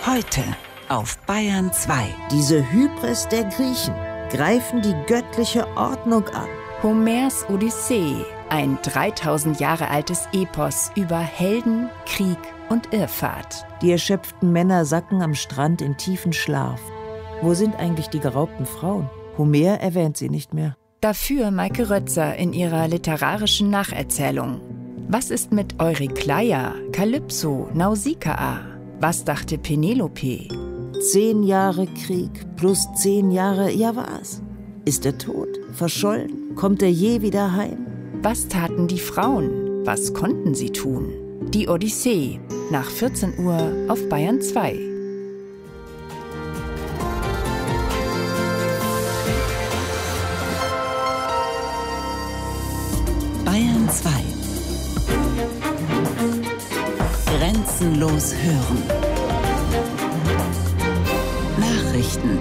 Heute auf Bayern 2. Diese Hybris der Griechen greifen die göttliche Ordnung an. Homers Odyssee, ein 3000 Jahre altes Epos über Helden, Krieg und Irrfahrt. Die erschöpften Männer sacken am Strand in tiefen Schlaf. Wo sind eigentlich die geraubten Frauen? Homer erwähnt sie nicht mehr. Dafür Maike Rötzer in ihrer literarischen Nacherzählung. Was ist mit Eurykleia, Kalypso, Nausikaa? Was dachte Penelope? 10 Jahre Krieg plus 10 Jahre, ja was? Ist er tot? Verschollen? Kommt er je wieder heim? Was taten die Frauen? Was konnten sie tun? Die Odyssee, nach 14 Uhr auf Bayern 2. Bayern 2. Grenzenlos hören. Nachrichten.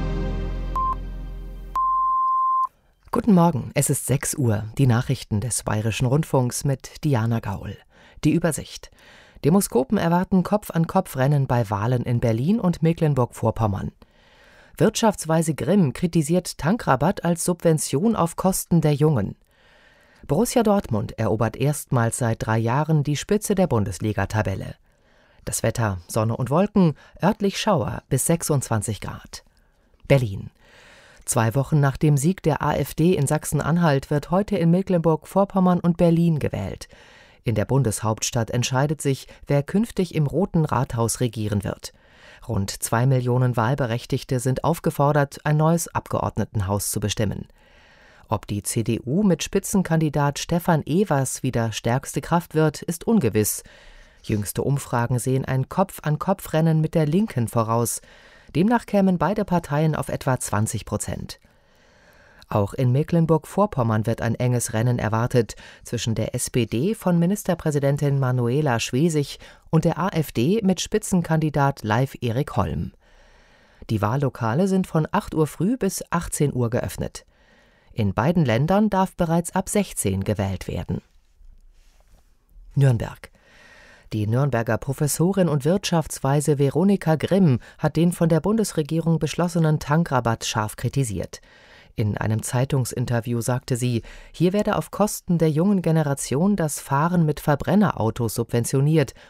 Guten Morgen, es ist 6 Uhr. Die Nachrichten des Bayerischen Rundfunks mit Diana Gaul. Die Übersicht. Demoskopen erwarten Kopf-an-Kopf-Rennen bei Wahlen in Berlin und Mecklenburg-Vorpommern. Wirtschaftsweise Grimm kritisiert Tankrabatt als Subvention auf Kosten der Jungen. Borussia Dortmund erobert erstmals seit 3 Jahren die Spitze der Bundesliga-Tabelle. Das Wetter: Sonne und Wolken, örtlich Schauer bis 26 Grad. Berlin. 2 Wochen nach dem Sieg der AfD in Sachsen-Anhalt wird heute in Mecklenburg-Vorpommern und Berlin gewählt. In der Bundeshauptstadt entscheidet sich, wer künftig im Roten Rathaus regieren wird. Rund 2 Millionen Wahlberechtigte sind aufgefordert, ein neues Abgeordnetenhaus zu bestimmen. Ob die CDU mit Spitzenkandidat Stefan Evers wieder stärkste Kraft wird, ist ungewiss. Jüngste Umfragen sehen ein Kopf-an-Kopf-Rennen mit der Linken voraus. Demnach kämen beide Parteien auf etwa 20%. Auch in Mecklenburg-Vorpommern wird ein enges Rennen erwartet zwischen der SPD von Ministerpräsidentin Manuela Schwesig und der AfD mit Spitzenkandidat Leif Erik Holm. Die Wahllokale sind von 8 Uhr früh bis 18 Uhr geöffnet. In beiden Ländern darf bereits ab 16 gewählt werden. Nürnberg. Die Nürnberger Professorin und Wirtschaftsweise Veronika Grimm hat den von der Bundesregierung beschlossenen Tankrabatt scharf kritisiert. In einem Zeitungsinterview sagte sie, hier werde auf Kosten der jungen Generation das Fahren mit Verbrennerautos subventioniert